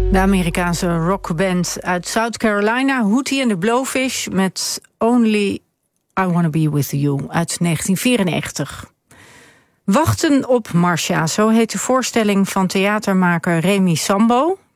De Amerikaanse rockband uit South Carolina, Hootie and the Blowfish, met Only I Wanna Be With You uit 1994. Wachten op Marcia, zo heet de voorstelling van theatermaker Remy Sambo.